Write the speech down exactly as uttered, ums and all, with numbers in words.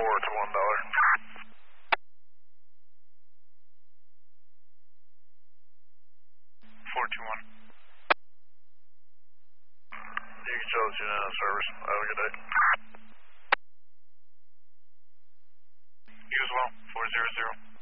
four to one dollar. Four two one. You can show us your uh, service. Have a good day. You as well. Four zero zero.